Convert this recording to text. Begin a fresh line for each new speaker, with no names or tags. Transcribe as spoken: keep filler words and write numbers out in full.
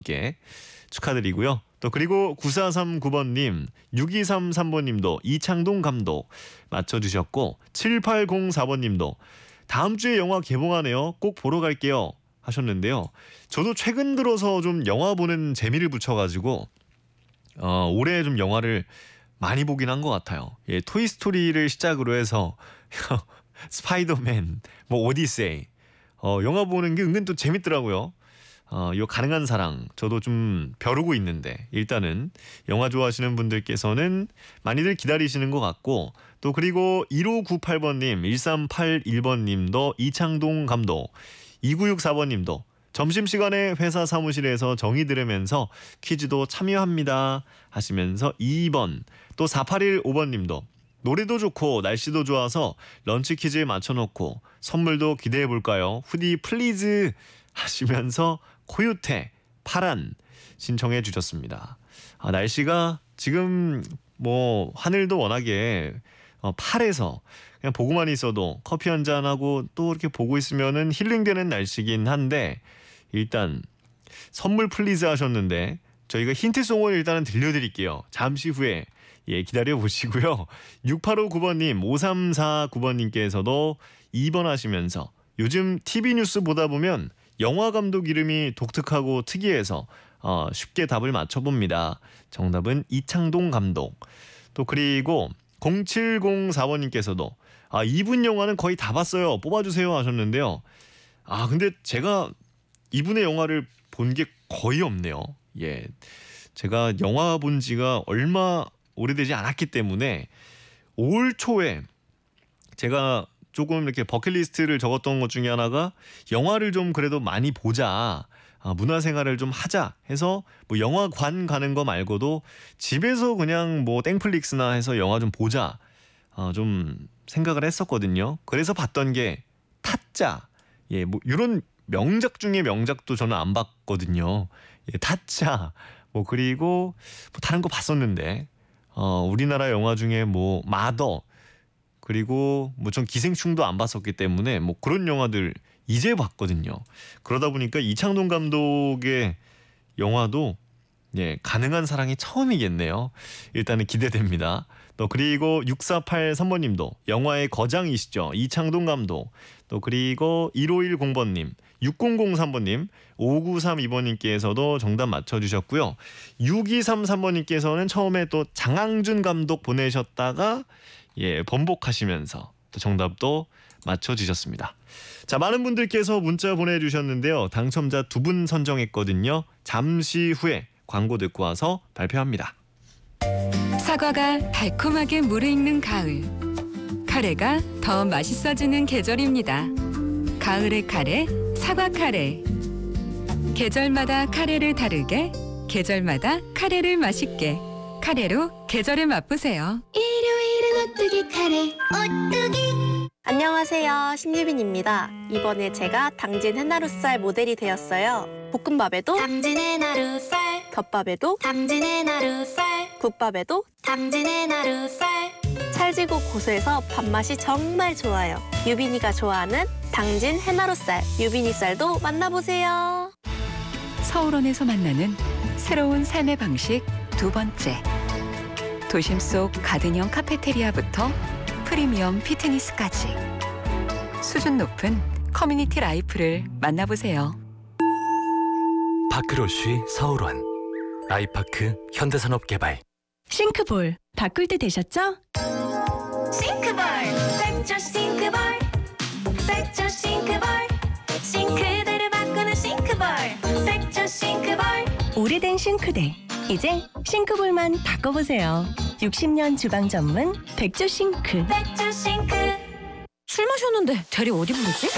분께 축하드리고요. 또 그리고 구사삼구 번님, 육이삼삼 번님도 이창동 감독 맞춰주셨고 칠팔공사 번님도 다음 주에 영화 개봉하네요. 꼭 보러 갈게요 하셨는데요. 저도 최근 들어서 좀 영화 보는 재미를 붙여가지고 어, 올해 좀 영화를 많이 보긴 한 것 같아요. 예, 토이스토리를 시작으로 해서 스파이더맨, 뭐 오디세이, 어, 영화 보는 게 은근 또 재밌더라고요. 어, 요 가능한 사랑 저도 좀 벼르고 있는데 일단은 영화 좋아하시는 분들께서는 많이들 기다리시는 것 같고 또 그리고 일오구팔 번님, 일삼팔일 번님도 이창동 감독, 이구육사 번님도 점심시간에 회사 사무실에서 정의 들으면서 퀴즈도 참여합니다 하시면서 이 번, 또 사팔일오 번님도 노래도 좋고 날씨도 좋아서 런치 퀴즈에 맞춰놓고 선물도 기대해볼까요? 후디 플리즈 하시면서 코요태 파란 신청해 주셨습니다. 아, 날씨가 지금 뭐 하늘도 워낙에 어, 파래서 그냥 보고만 있어도 커피 한잔 하고 또 이렇게 보고 있으면은 힐링되는 날씨긴 한데 일단 선물 플리즈 하셨는데 저희가 힌트송을 일단은 들려드릴게요. 잠시 후에 예, 기다려 보시고요. 육팔오구 번님, 오삼사구 번님께서도 이 번 하시면서 요즘 티비 뉴스 보다 보면 영화 감독 이름이 독특하고 특이해서 어, 쉽게 답을 맞춰봅니다. 정답은 이창동 감독. 또 그리고 공칠공사 번님께서도 아, 이분 영화는 거의 다 봤어요. 뽑아주세요 하셨는데요. 아 근데 제가 이분의 영화를 본 게 거의 없네요. 예, 제가 영화 본 지가 얼마 오래되지 않았기 때문에 올 초에 제가 조금 이렇게 버킷리스트를 적었던 것 중에 하나가 영화를 좀 그래도 많이 보자, 아, 문화생활을 좀 하자 해서 뭐 영화관 가는 거 말고도 집에서 그냥 뭐 땡플릭스나 해서 영화 좀 보자 어, 좀 생각을 했었거든요. 그래서 봤던 게 타짜, 예, 뭐 이런 명작 중에 명작도 저는 안 봤거든요. 예, 타짜, 뭐 그리고 뭐 다른 거 봤었는데 어, 우리나라 영화 중에 뭐 마더, 그리고 뭐 전 기생충도 안 봤었기 때문에 뭐 그런 영화들 이제 봤거든요. 그러다 보니까 이창동 감독의 영화도 예, 가능한 사랑이 처음이겠네요. 일단은 기대됩니다. 또 그리고 육사팔삼 번님도 영화의 거장이시죠. 이창동 감독. 또 그리고 일오일공 번님, 육공공삼 번님, 오구삼이 번님께서도 정답 맞춰주셨고요. 육이삼삼 번님께서는 처음에 또 장항준 감독 보내셨다가 예, 번복하시면서 또 정답도 맞춰주셨습니다. 자, 많은 분들께서 문자 보내주셨는데요. 당첨자 두 분 선정했거든요. 잠시 후에 광고 듣고 와서 발표합니다.
사과가 달콤하게 무르익는 가을. 카레가 더 맛있어지는 계절입니다. 가을의 카레, 사과 카레. 계절마다 카레를 다르게, 계절마다 카레를 맛있게. 카레로 계절을 맛보세요.
일요일은 오뚜기 카레, 오뚜기. 안녕하세요, 신유빈입니다. 이번에 제가 당진 해나루살 모델이 되었어요. 볶음밥에도 당진 해나루살, 덮밥에도 당진 해나루살, 국밥에도 당진 해나루살. 찰지고 고소해서 밥맛이 정말 좋아요. 유빈이가 좋아하는 당진 해나루살, 유빈이쌀도 만나보세요.
서울원에서 만나는 새로운 삶의 방식 두 번째. 도심 속 가든형 카페테리아부터 프리미엄 피트니스까지 수준 높은 커뮤니티 라이프를 만나보세요.
파크로쉬 서울원, 아이파크 현대산업개발.
싱크볼 바꿀 때 되셨죠?
싱크볼, 백조 싱크볼, 백조 싱크볼, 싱크대를 바꾸는 싱크볼, 백조 싱크볼.
오래된 싱크대, 이제 싱크볼만 바꿔보세요. 육십 년 주방 전문 백조 싱크.
백조 싱크.
술 마셨는데 대리 어디 부르지?